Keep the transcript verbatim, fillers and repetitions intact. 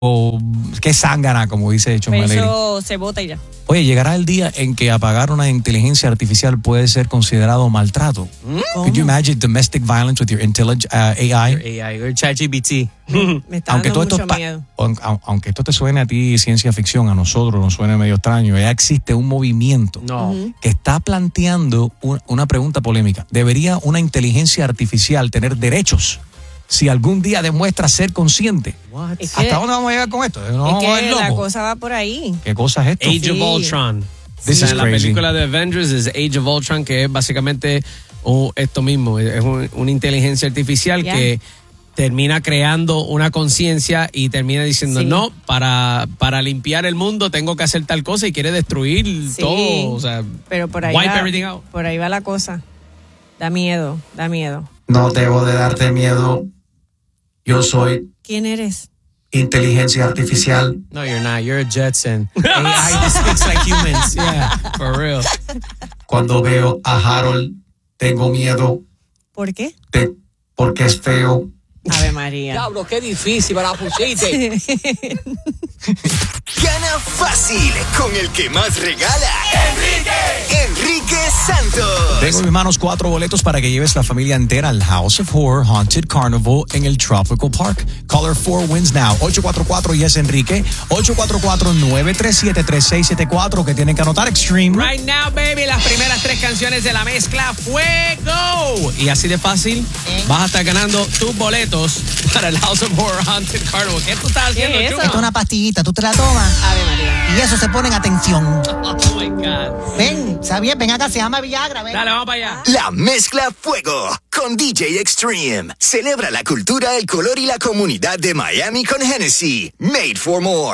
o qué zángana, como dice Chomel. Eso se bota y ya. Oye, llegará el día en que apagar una inteligencia artificial puede ser considerado maltrato. ¿Cómo? Could you imagine domestic violence with your intelligent uh, A I? Your A I, or ChatGPT. Me está aunque dando todo mucho esto miedo. Aunque esto te suene a ti ciencia ficción, a nosotros nos suene medio extraño, ya existe un movimiento No. Ujú. que está planteando un, una pregunta polémica. ¿Debería una inteligencia artificial tener derechos si algún día demuestra ser consciente? What? Es que- ¿Hasta dónde vamos a llegar con esto? No Es vamos a ver que la loco. cosa va por ahí. ¿Qué cosa es esto? Age Sí. of Ultron. This O sea, is en la crazy. película de Avengers es Age of Ultron, que es básicamente oh, esto mismo. Es un- una inteligencia artificial Yeah. que termina creando una conciencia y termina diciendo, Sí. no, para, para limpiar el mundo tengo que hacer tal cosa y quiere destruir Sí. todo. O sea, Pero por ahí wipe va, everything out. por ahí va la cosa. Da miedo, da miedo. No debo de darte miedo. Yo soy ¿Quién eres? inteligencia artificial. No, you're not. You're a Jetson. A I that speaks like humans. Yeah, for real. Cuando veo a Harold, tengo miedo ¿Por qué? de, porque es feo. Ave María. Diablo, qué difícil me la pusiste. Gana fácil con el que más regala. ¡Enrique! ¡Enrique Santos! Tengo en mis manos cuatro boletos para que lleves la familia entera al House of Horror Haunted Carnival en el Tropical Park. Caller four wins now. ocho cuatro cuatro y es Enrique. ocho cuatro cuatro, nueve tres siete, tres seis siete cuatro que tienen que anotar Extreme. Right now, baby, las primeras tres canciones de la mezcla Fuego. Y así de fácil, vas a estar ganando tus boletos para el House of Horror Haunted Carnival. ¿Qué tú estás haciendo, ¿Qué es Chuma? eso? Esto es una pastillita, tú te la tomas Ave María. y eso se pone en atención. Oh, my God. Ven, ¿sabes? Ven acá, se llama Viagra, ven. Dale, vamos para allá. La mezcla Fuego con D J Extreme. Celebra la cultura, el color y la comunidad de Miami con Hennessy. Made for more.